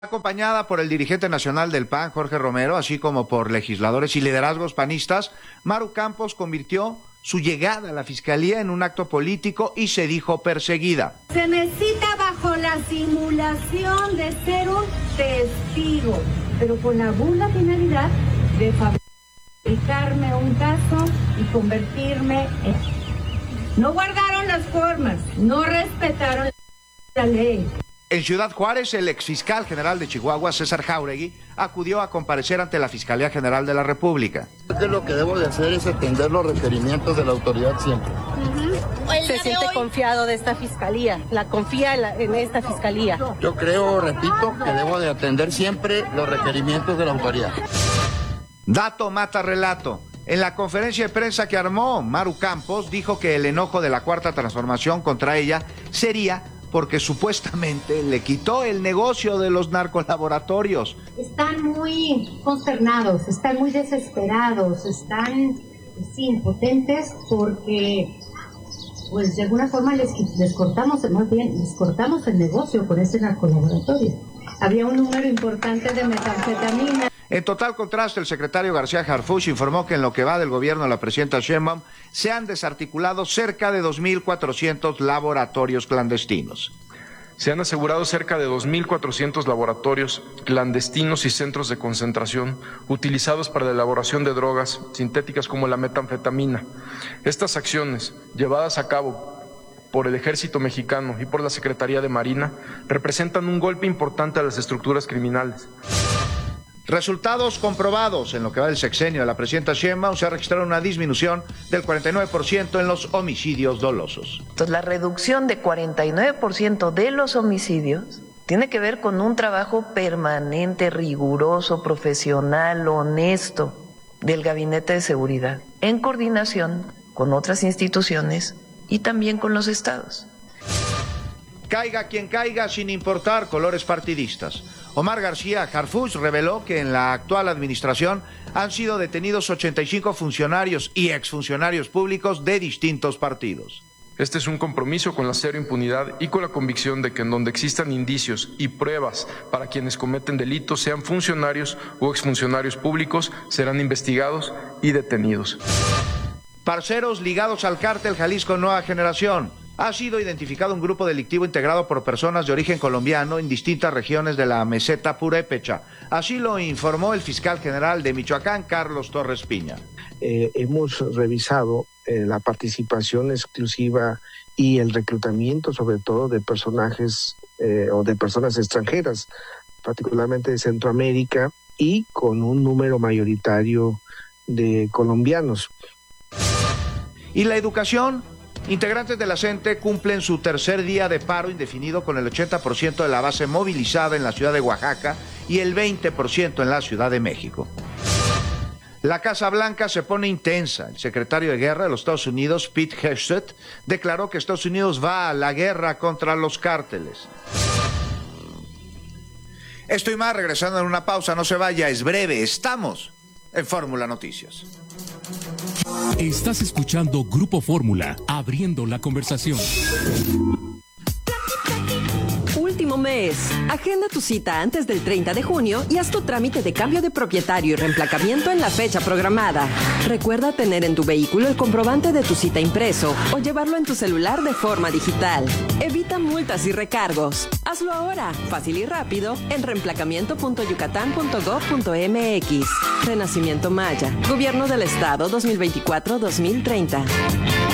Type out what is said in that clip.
Acompañada por el dirigente nacional del PAN, Jorge Romero, así como por legisladores y liderazgos panistas, Maru Campos convirtió su llegada a la fiscalía en un acto político y se dijo perseguida. Se me cita bajo la simulación de ser un testigo, pero con la burda finalidad de fabricarme un caso y convertirme en... No guardaron las formas, no respetaron la ley. En Ciudad Juárez, el exfiscal general de Chihuahua, César Jáuregui, acudió a comparecer ante la Fiscalía General de la República. Lo que debo de hacer es atender los requerimientos de la autoridad siempre. ¿Se siente confiado de esta fiscalía? ¿La confía en esta fiscalía? Yo creo, repito, que debo de atender siempre los requerimientos de la autoridad. Dato mata relato. En la conferencia de prensa que armó, Maru Campos dijo que el enojo de la Cuarta Transformación contra ella sería porque supuestamente le quitó el negocio de los narcolaboratorios. Están muy consternados, están muy desesperados, están impotentes porque, pues de alguna forma les cortamos el negocio con ese narcolaboratorio. Había un número importante de metanfetamina. En total contraste, el secretario García Harfuch informó que en lo que va del gobierno de la presidenta Sheinbaum se han desarticulado cerca de 2.400 laboratorios clandestinos. Se han asegurado cerca de 2.400 laboratorios clandestinos y centros de concentración utilizados para la elaboración de drogas sintéticas como la metanfetamina. Estas acciones, llevadas a cabo por el Ejército Mexicano y por la Secretaría de Marina, representan un golpe importante a las estructuras criminales. Resultados comprobados. En lo que va del sexenio de la presidenta Sheinbaum se ha registrado una disminución del 49% en los homicidios dolosos. Entonces, la reducción de 49% de los homicidios tiene que ver con un trabajo permanente, riguroso, profesional, honesto del Gabinete de Seguridad, en coordinación con otras instituciones y también con los estados. Caiga quien caiga, sin importar colores partidistas. Omar García Harfuch reveló que en la actual administración han sido detenidos 85 funcionarios y exfuncionarios públicos de distintos partidos. Este es un compromiso con la cero impunidad y con la convicción de que en donde existan indicios y pruebas para quienes cometen delitos, sean funcionarios o exfuncionarios públicos, serán investigados y detenidos. Parceros ligados al cártel Jalisco Nueva Generación. Ha sido identificado un grupo delictivo integrado por personas de origen colombiano en distintas regiones de la meseta purépecha. Así lo informó el fiscal general de Michoacán, Carlos Torres Piña. Hemos revisado la participación exclusiva y el reclutamiento, sobre todo, de personajes o de personas extranjeras, particularmente de Centroamérica, y con un número mayoritario de colombianos. ¿Y la educación? Integrantes de la CENTE cumplen su tercer día de paro indefinido con el 80% de la base movilizada en la ciudad de Oaxaca y el 20% en la Ciudad de México. La Casa Blanca se pone intensa. El secretario de Guerra de los Estados Unidos, Pete Hegseth, declaró que Estados Unidos va a la guerra contra los cárteles. Esto y más, regresando en una pausa, no se vaya, es breve, estamos en Fórmula Noticias. Estás escuchando Grupo Fórmula, abriendo la conversación. Último mes. Agenda tu cita antes del 30 de junio y haz tu trámite de cambio de propietario y reemplacamiento en la fecha programada. Recuerda tener en tu vehículo el comprobante de tu cita impreso o llevarlo en tu celular de forma digital. Evita multas y recargos. Hazlo ahora, fácil y rápido, en reemplacamiento.yucatán.gov.mx. Renacimiento Maya. Gobierno del Estado 2024-2030.